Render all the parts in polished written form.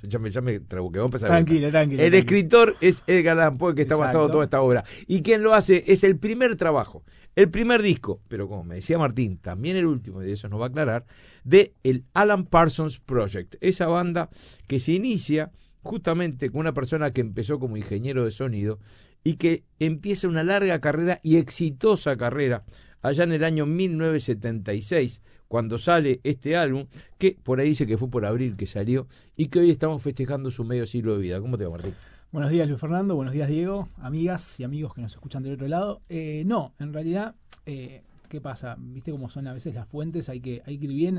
Ya me trabuqué, vamos a empezar. Tranquilo. El escritor es Edgar Allan Poe, que está basado en toda esta obra. Y quien lo hace es el primer trabajo, el primer disco, pero como me decía Martín, también el último, y de eso nos va a aclarar, de el Alan Parsons Project. Esa banda que se inicia justamente con una persona que empezó como ingeniero de sonido y que empieza una larga carrera y exitosa carrera allá en el año 1976, cuando sale este álbum, que por ahí dice que fue por abril que salió, y que hoy estamos festejando su medio siglo de vida. ¿Cómo te va, Martín? Buenos días, Luis Fernando. Buenos días, Diego. Amigas y amigos que nos escuchan del otro lado. No, en realidad, ¿qué pasa? ¿Viste cómo son a veces las fuentes? Hay que ir bien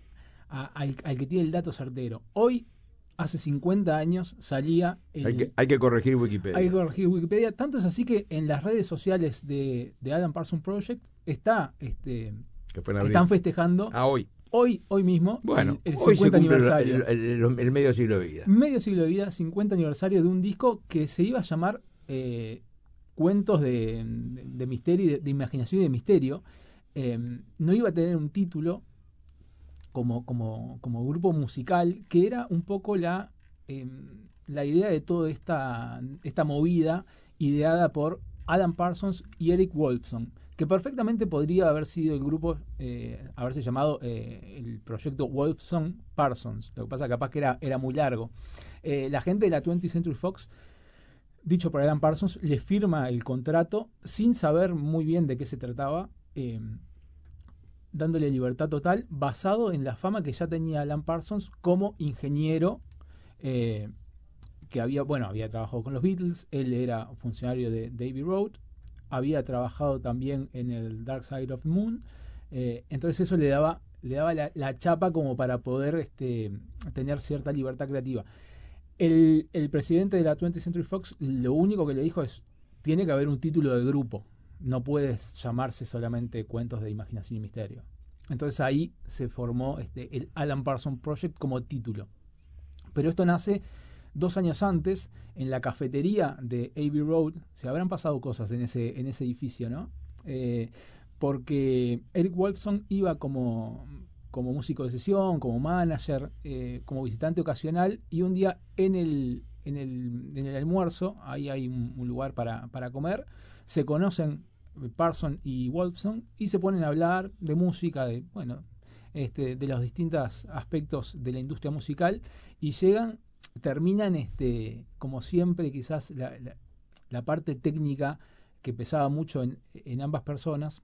al que tiene el dato certero. Hoy, hace 50 años, salía... Hay que corregir Wikipedia. Hay que corregir Wikipedia. Tanto es así que en las redes sociales de Alan Parsons Project está... que fue en abril. Están festejando... Hoy mismo, bueno, el hoy 50 se cumple aniversario. El medio siglo de vida. Medio siglo de vida, 50 aniversario de un disco que se iba a llamar Cuentos de Misterio, de Imaginación y de Misterio. No iba a tener un título como grupo musical, que era un poco la idea de toda esta movida ideada por Alan Parsons y Eric Wolfson, que perfectamente podría haber sido el grupo, haberse llamado el proyecto Wolfson Parsons. Lo que pasa capaz que era muy largo. La gente de la 20th Century Fox, dicho por Alan Parsons, le firma el contrato sin saber muy bien de qué se trataba, dándole libertad total, basado en la fama que ya tenía Alan Parsons como ingeniero, que había trabajado con los Beatles. Él era funcionario de Abbey Road, había trabajado también en el Dark Side of the Moon, entonces eso le daba la chapa como para poder tener cierta libertad creativa. El presidente de la 20th Century Fox lo único que le dijo es: tiene que haber un título de grupo, no puedes llamarse solamente Cuentos de Imaginación y Misterio. Entonces ahí se formó el Alan Parsons Project como título. Pero esto nace 2 años antes, en la cafetería de Abbey Road. Se habrán pasado cosas en ese edificio, ¿no? Porque Eric Wolfson iba como músico de sesión, como manager, como visitante ocasional, y un día en el almuerzo, ahí hay un lugar para comer, se conocen Parsons y Wolfson y se ponen a hablar de música, de los distintos aspectos de la industria musical, y terminan como siempre, quizás la parte técnica que pesaba mucho en ambas personas,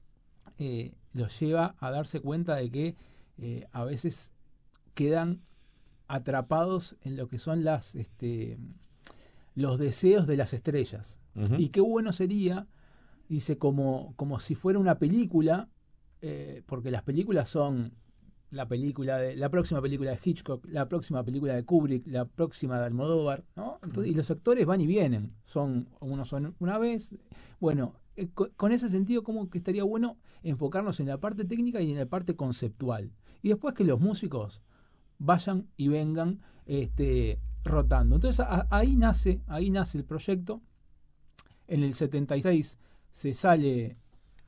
los lleva a darse cuenta de que a veces quedan atrapados en lo que son los deseos de las estrellas. Uh-huh. Y qué bueno sería, dice, como si fuera una película, porque las películas son la próxima película de Hitchcock, la próxima película de Kubrick, la próxima de Almodóvar, ¿no? Entonces, y los actores van y vienen, unos son una vez. Bueno, con ese sentido, como que estaría bueno enfocarnos en la parte técnica y en la parte conceptual, y después que los músicos vayan y vengan rotando. Entonces ahí nace el proyecto. En el 76 se sale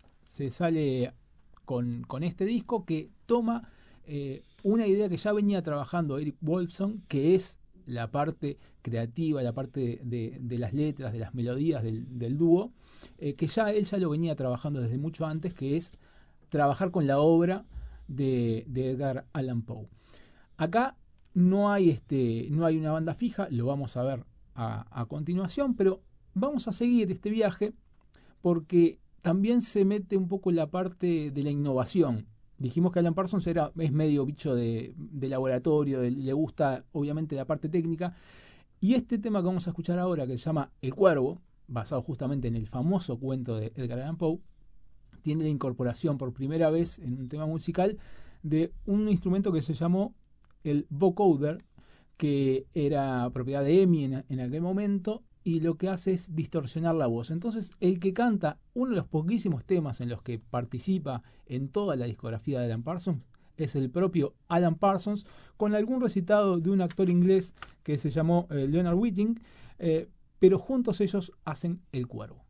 con este disco, que toma una idea que ya venía trabajando Eric Wolfson, que es la parte creativa, la parte de las letras, de las melodías del dúo, que él ya lo venía trabajando desde mucho antes, que es trabajar con la obra de Edgar Allan Poe. Acá no hay una banda fija, lo vamos a ver a continuación, pero vamos a seguir este viaje porque también se mete un poco la parte de la innovación. Dijimos que Alan Parsons es medio bicho de laboratorio, le gusta obviamente la parte técnica, y este tema que vamos a escuchar ahora, que se llama El Cuervo, basado justamente en el famoso cuento de Edgar Allan Poe, tiene la incorporación por primera vez en un tema musical de un instrumento que se llamó el vocoder, que era propiedad de EMI en aquel momento, y lo que hace es distorsionar la voz. Entonces, el que canta uno de los poquísimos temas en los que participa en toda la discografía de Alan Parsons es el propio Alan Parsons, con algún recitado de un actor inglés que se llamó Leonard Whiting, pero juntos ellos hacen El Cuervo.